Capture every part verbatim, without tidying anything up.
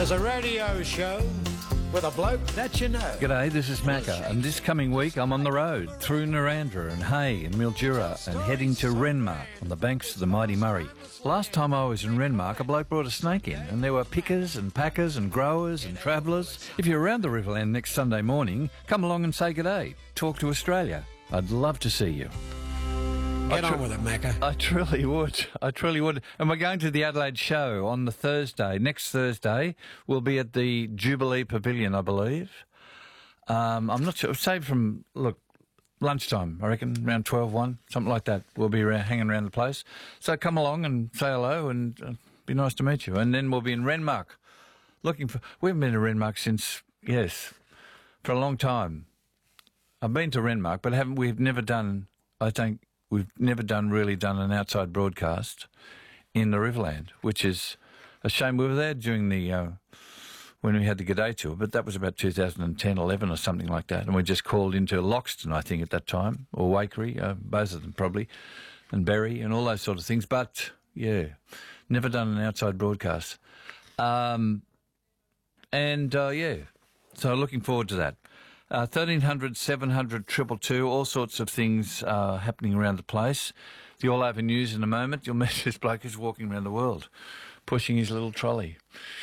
There's a radio show with a bloke that you know. G'day, this is Macca, and this coming week I'm on the road through Narandra and Hay and Mildura and heading to Renmark on the banks of the mighty Murray. Last time I was in Renmark, a bloke brought a snake in, and there were pickers and packers and growers and travellers. If you're around the Riverland next Sunday morning, come along and say g'day. Talk to Australia. I'd love to see you. Get tr- on with it, Macca. I truly would. I truly would. And we're going to the Adelaide show on the Thursday. Next Thursday, we'll be at the Jubilee Pavilion, I believe. Um, I'm not sure. Say from, look, lunchtime, I reckon, around twelve, one, something like that. We'll be around, hanging around the place. So come along and say hello, and uh, be nice to meet you. And then we'll be in Renmark. Looking for... We haven't been to Renmark since, yes, for a long time. I've been to Renmark, but haven't we've never done, I think, we've never done, really done an outside broadcast in the Riverland, which is a shame. We were there during the, uh, when we had the G'day tour, but that was about two thousand ten, eleven or something like that. And we just called into Loxton, I think, at that time, or Wakery, uh, both of them probably, and Berry and all those sort of things. But, yeah, never done an outside broadcast. Um, and, uh, yeah, so looking forward to that. Uh, thirteen hundred, seven hundred, two two two, all sorts of things uh, happening around the place. The All Over News in a moment. You'll meet this bloke who's walking around the world, pushing his little trolley.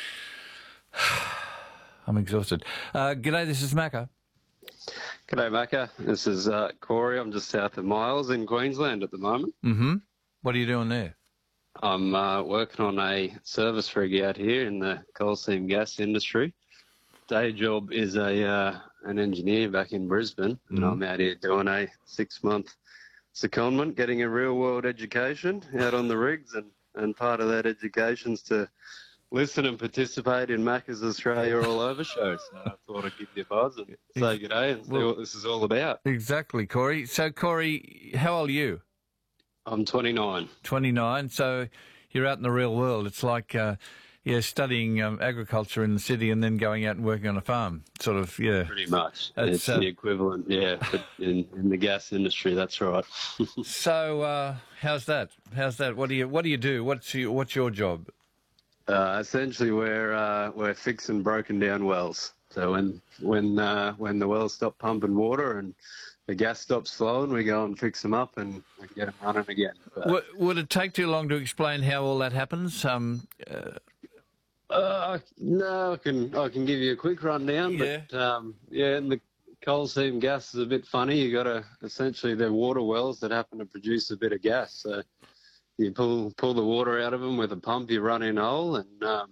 I'm exhausted. Uh, g'day, this is Macca. G'day, Macca. This is uh, Corey. I'm just south of Miles in Queensland at the moment. Mm-hmm. What are you doing there? I'm uh, working on a service rig out here in the coal seam gas industry. Day job is a uh, an engineer back in Brisbane, and mm. I'm out here doing a six-month secondment, getting a real-world education out on the rigs, and, and part of that education's to listen and participate in Macca's Australia All Over show. So I thought I'd give you a buzz and say g'day and see well, what this is all about. Exactly, Corey. So, Corey, how old are you? I'm twenty-nine. twenty-nine, so you're out in the real world. It's like... Uh, Yeah, studying um, agriculture in the city and then going out and working on a farm, sort of, yeah. Pretty much. It's, it's uh, the equivalent, yeah, but in, in the gas industry, that's right. So, uh, how's that? How's that? What do you What do you do? What's your What's your job? Uh, essentially, we're uh, we're fixing broken down wells. So when when uh, when the wells stop pumping water and the gas stops flowing, we go and fix them up and, and get them running again. But, w- would it take too long to explain how all that happens? Um. Uh, Uh, no, I can I can give you a quick rundown. Yeah. But um, yeah, and the coal seam gas is a bit funny. You got to essentially they're water wells that happen to produce a bit of gas. So you pull pull the water out of them with a pump. You run in a hole, and um,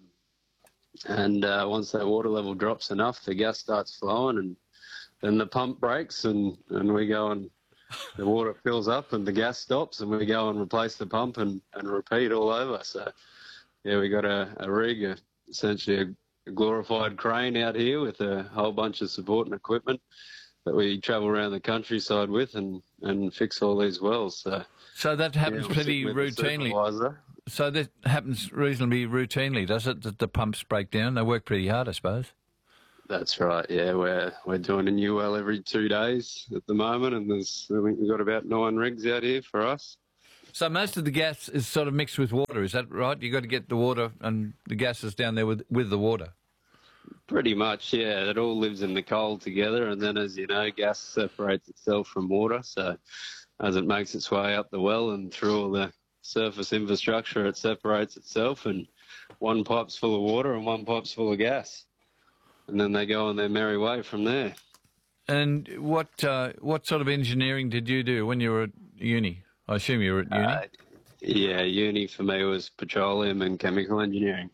and uh, once that water level drops enough, the gas starts flowing, and then the pump breaks, and, and we go and the water fills up, and the gas stops, and we go and replace the pump and, and repeat all over. So yeah, we got a, a rig. A, essentially a, a glorified crane out here with a whole bunch of support and equipment that we travel around the countryside with and, and fix all these wells. So, so that happens yeah, pretty routinely. So that happens reasonably routinely, does it, that the pumps break down? They work pretty hard, I suppose. That's right, yeah. We're, we're doing a new well every two days at the moment, and there's I think we've got about nine rigs out here for us. So most of the gas is sort of mixed with water, is that right? You've got to get the water and the gases down there with with the water. Pretty much, yeah. It all lives in the coal together, and then, as you know, gas separates itself from water. So as it makes its way up the well and through all the surface infrastructure, it separates itself, and one pipe's full of water and one pipe's full of gas. And then they go on their merry way from there. And what uh, what sort of engineering did you do when you were at uni? I assume you were at uni? Uh, yeah, uni for me was petroleum and chemical engineering.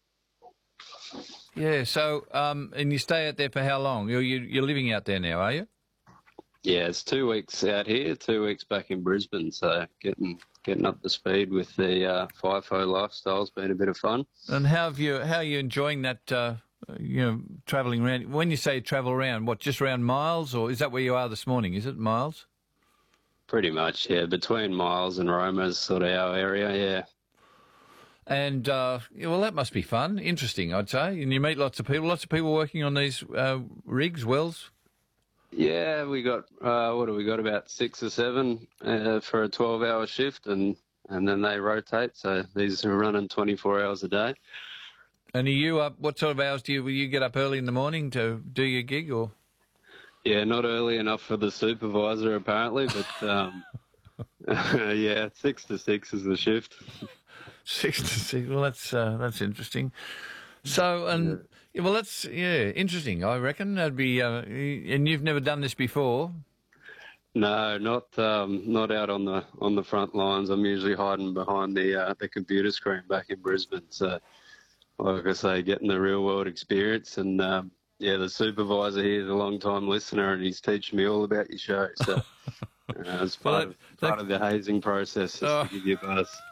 Yeah, so, um, and you stay out there for how long? You're, you, you're living out there now, are you? Yeah, it's two weeks out here, two weeks back in Brisbane, so getting getting up to speed with the uh, FIFO lifestyle's been a bit of fun. And how have you, how are you enjoying that, uh, you know, travelling around? When you say travel around, what, just around Miles, or is that where you are this morning? Is it Miles? Pretty much, yeah. Between Miles and Roma's sort of our area, yeah. And, uh, yeah, well, that must be fun. Interesting, I'd say. And you meet lots of people, lots of people working on these uh, rigs, wells? Yeah, we got, uh, what have we got, about six or seven uh, for a twelve-hour shift, and, and then they rotate. So these are running twenty-four hours a day. And are you up? What sort of hours do you? Will you get up early in the morning to do your gig, or? Yeah, not early enough for the supervisor apparently, but um, yeah, six to six is the shift. Six to six. Well, that's uh, that's interesting. So, and yeah, well, that's yeah, interesting. I reckon that'd be. Uh, and you've never done this before. No, not um, not out on the on the front lines. I'm usually hiding behind the uh, the computer screen back in Brisbane. So, like I say, getting the real world experience. And um, yeah, the supervisor here is a long time listener, and he's teaching me all about your show. So uh, it's part, Well, of, that- part of the hazing process, just Oh. to give you a buzz.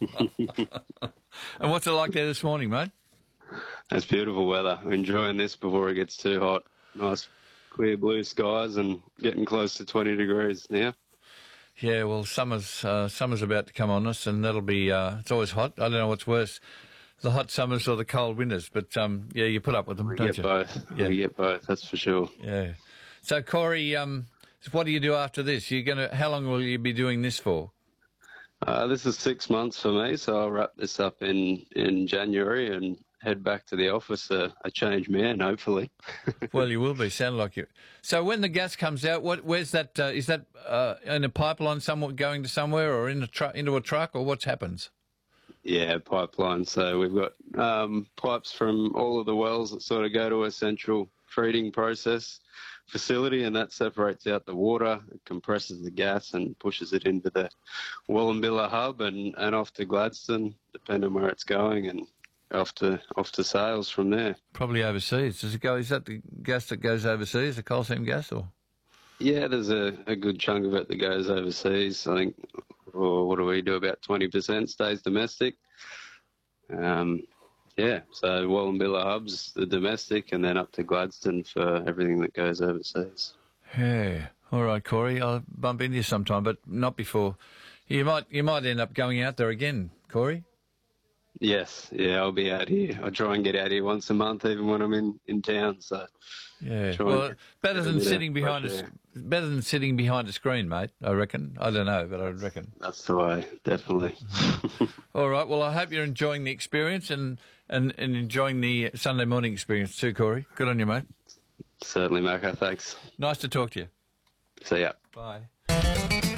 And what's it like there this morning, mate? It's beautiful weather. Enjoying this before it gets too hot. Nice clear blue skies and getting close to twenty degrees now. Yeah, well, summer's uh, summer's about to come on us, and that'll be. Uh, it's always hot. I don't know what's worse, the hot summers or the cold winters. But um, yeah, you put up with them, We don't get you? both. Yeah. We get both, that's for sure. Yeah. So, Corey, um, what do you do after this? You're gonna. How long will you be doing this for? Uh, this is six months for me, so I'll wrap this up in, in January and head back to the office a, a changed man, hopefully. Well, you will be. Sound like you. So, when the gas comes out, what? Where's that? Uh, is that uh, in a pipeline, somewhat going to somewhere, or in a tru- into a truck, or what happens? Yeah, pipeline. So we've got um, pipes from all of the wells that sort of go to a central treating process facility, and that separates out the water, it compresses the gas and pushes it into the Wallumbilla hub and, and off to Gladstone, depending on where it's going, and off to off to sales from there. Probably overseas. Does it go? Is that the gas that goes overseas, the coal seam gas, or? Yeah, there's a, a good chunk of it that goes overseas. I think, or what do we do? About twenty percent stays domestic. Um, yeah, so Wallumbilla hub's the domestic, and then up to Gladstone for everything that goes overseas. Yeah. All right, Corey. I'll bump into you sometime, but not before. You might. You might end up going out there again, Corey. Yes, yeah, I'll be out here. I try and get out here once a month, even when I'm in, in town. So Yeah. Try Well, and better get a than bit of sitting behind a fresh s- air. better than sitting behind a screen, mate. I reckon. I don't know, but I reckon. that's the way, definitely. All right. Well, I hope you're enjoying the experience and and, and enjoying the Sunday morning experience too, Corey. Good on you, mate. Certainly, Mako. Thanks. Nice to talk to you. See ya. Bye.